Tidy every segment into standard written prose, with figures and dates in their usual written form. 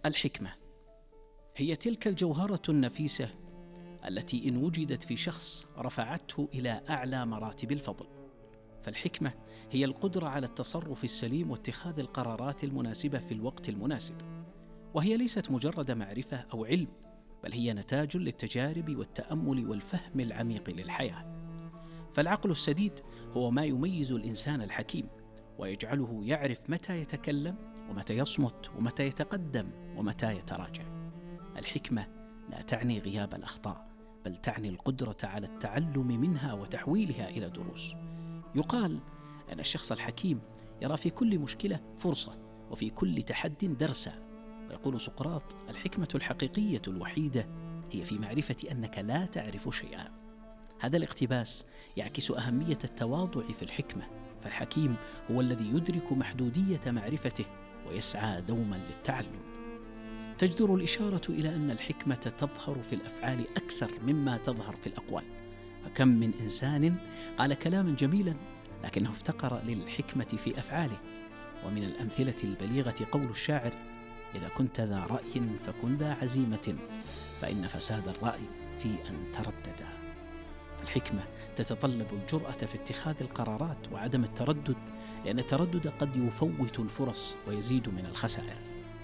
الحكمة هي تلك الجوهرة النفيسة التي إن وجدت في شخص رفعته إلى أعلى مراتب الفضل. فالحكمة هي القدرة على التصرف السليم واتخاذ القرارات المناسبة في الوقت المناسب، وهي ليست مجرد معرفة أو علم، بل هي نتاج للتجارب والتأمل والفهم العميق للحياة. فالعقل السديد هو ما يميز الإنسان الحكيم ويجعله يعرف متى يتكلم ومتى يصمت ومتى يتقدم ومتى يتراجع. الحكمة لا تعني غياب الأخطاء، بل تعني القدرة على التعلم منها وتحويلها إلى دروس. يقال أن الشخص الحكيم يرى في كل مشكلة فرصة وفي كل تحد درسا. ويقول سقراط: الحكمة الحقيقية الوحيدة هي في معرفة أنك لا تعرف شيئا. هذا الاقتباس يعكس أهمية التواضع في الحكمة، فالحكيم هو الذي يدرك محدودية معرفته ويسعى دوما للتعلم. تجدر الإشارة إلى أن الحكمة تظهر في الأفعال أكثر مما تظهر في الأقوال. فكم من إنسان قال كلاما جميلا لكنه افتقر للحكمة في أفعاله. ومن الأمثلة البليغة قول الشاعر: إذا كنت ذا رأي فكن ذا عزيمة، فإن فساد الرأي في أن ترددا. فالحكمة تتطلب الجرأة في اتخاذ القرارات وعدم التردد، لأن التردد قد يفوت الفرص ويزيد من الخسائر.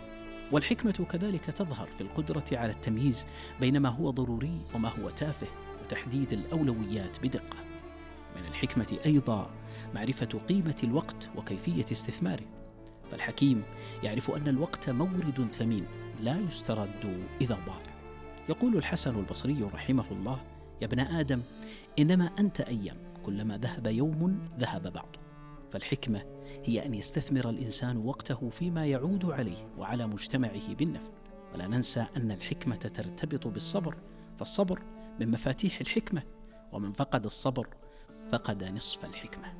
والحكمة كذلك تظهر في القدرة على التمييز بين ما هو ضروري وما هو تافه، وتحديد الأولويات بدقة. من الحكمة أيضا معرفة قيمة الوقت وكيفية استثماره. فالحكيم يعرف أن الوقت مورد ثمين لا يسترد إذا ضاع. يقول الحسن البصري رحمه الله: يا ابن آدم، إنما أنت أيام، كلما ذهب يوم ذهب بعضه. فالحكمة هي أن يستثمر الإنسان وقته فيما يعود عليه وعلى مجتمعه بالنفع. ولا ننسى أن الحكمة ترتبط بالصبر، فالصبر من مفاتيح الحكمة، ومن فقد الصبر فقد نصف الحكمة.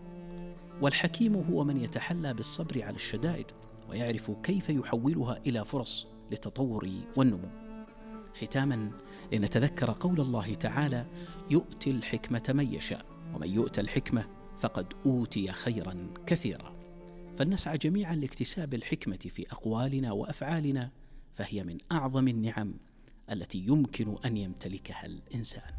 والحكيم هو من يتحلى بالصبر على الشدائد ويعرف كيف يحولها إلى فرص للتطور والنمو. ختاما، لنتذكر قول الله تعالى: يؤتي الحكمة من يشاء، ومن يؤت الحكمة فقد أوتي خيرا كثيرا. فلنسعى جميعا لاكتساب الحكمة في أقوالنا وأفعالنا، فهي من أعظم النعم التي يمكن أن يمتلكها الإنسان.